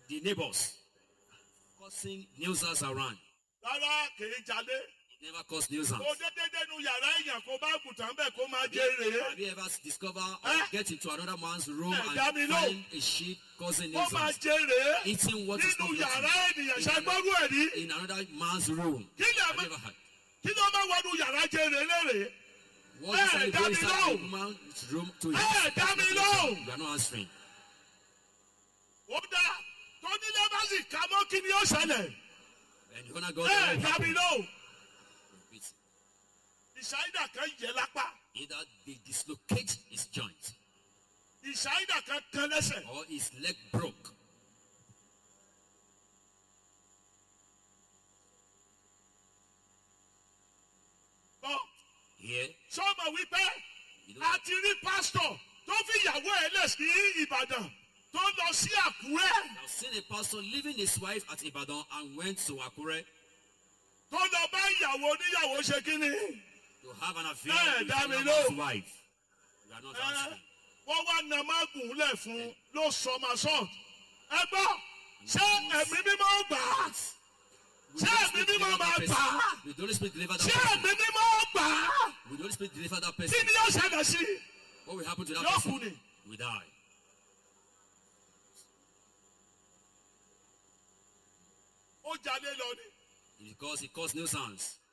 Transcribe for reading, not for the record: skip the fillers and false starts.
the neighbors causing nuisance around. Rárá kìí jalè. It never caused nuisance. Kò dédé dénú yàrá èèyàn kó bá àgùntàn bẹ́ẹ̀ kó máa jèrè. Have you ever discovered or get into another man's room and Damilo. find a sheep causing Kó máa nuisance? jèrè. Eating what is Nínú not yàrá eaten ènìyàn ṣàgbọ́rú ẹ̀ rí. in another man's room. Kí ni Have àmọ́ you ever heard? kí ló máa wọnú yàrá jèrè lérè? What is it go inside Damilo. a woman's room to Damilo. You are not answering. Ó dá tónílé bá sì ká mọ́ kí ni ó ṣẹlẹ̀? And you're gonna go there. Damilo. Repeat. Ìṣáídà kan yẹ lápá. Either they dislocate his joint Ìṣáídà kan kan lẹ́sẹ̀. or his leg broke. Bọ́ Here, sọ́mọ wípé you know, a ti rí pásítọ̀ tó fi ìyàwó ẹ̀ lẹ̀ sí Ìbàdàn tó lọ sí Àkúrẹ́ I've seen a pastor leaving his wife at Ibadan and went to Akure tó lọ bá ìyàwó oníyàwó ṣe kínní. to have an affair Hey, with Damilo. another man's wife. You are not answering. Wọ́n wá na mágùn lẹ̀ fún ló sọmọ sọ́ọ̀t. Ẹ gbọ́ ṣé ẹ̀mí mímọ́ gbà á? Will the Ṣé Holy ẹ̀mí Spirit mímọ́ deliver máa that gbà á? person? Will the Holy Spirit deliver that Ṣé person? ẹ̀mí mímọ́ gbà á? Will the Holy Spirit deliver that Kí person? ni yóò ṣẹlẹ̀ sí i? What will happen to that Yóò kú person? ni. We die. Ó jalè lọ ni. Because it caused nuisance.